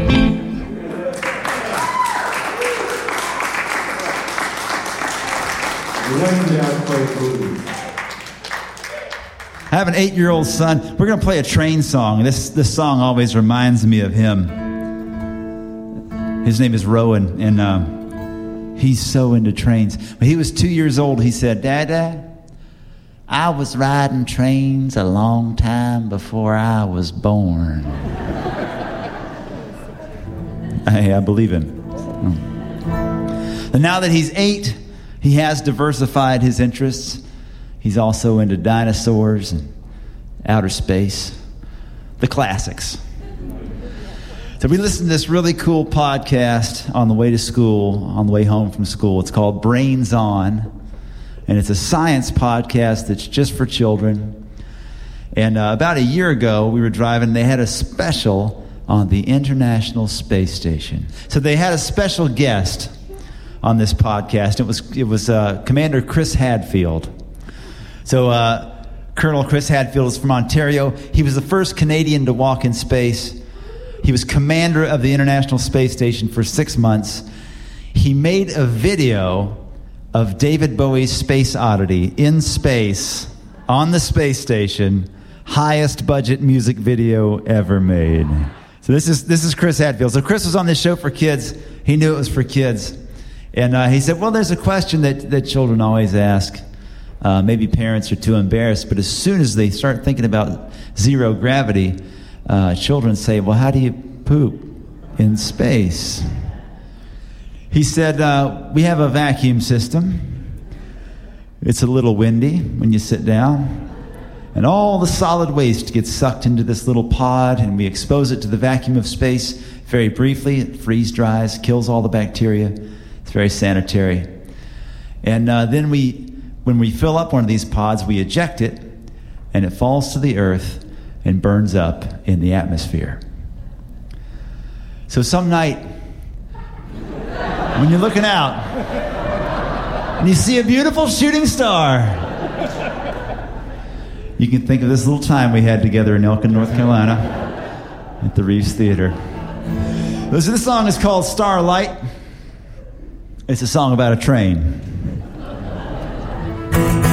I have an 8-year-old son. We're going to play a train song. This song always reminds me of him. His name is Rowan, and he's so into trains. When he was 2 years old, he said, "Dada, I was riding trains a long time before I was born." Hey, I believe him. And now that he's 8, he has diversified his interests. He's also into dinosaurs and outer space, the classics. So we listened to this really cool podcast on the way to school, on the way home from school. It's called Brains On, and it's a science podcast that's just for children. And about a year ago, we were driving, and they had a special on the International Space Station. So they had a special guest on this podcast. It was Commander Chris Hadfield. So Colonel Chris Hadfield is from Ontario. He was the first Canadian to walk in space. He was commander of the International Space Station for 6 months. He made a video of David Bowie's Space Oddity in space on the space station. Highest budget music video ever made. So this is Chris Hadfield. So Chris was on this show for kids. He knew it was for kids. And he said, well, there's a question that children always ask. Maybe parents are too embarrassed, but as soon as they start thinking about zero gravity, children say, well, how do you poop in space? He said, we have a vacuum system. It's a little windy when you sit down. And all the solid waste gets sucked into this little pod, and we expose it to the vacuum of space very briefly. It freeze dries, kills all the bacteria. It's very sanitary. And then when we fill up one of these pods, we eject it, and it falls to the earth and burns up in the atmosphere. So some night, when you're looking out, and you see a beautiful shooting star, you can think of this little time we had together in Elkin, North Carolina, at the Reeves Theater. So this song is called Starlight. It's a song about a train.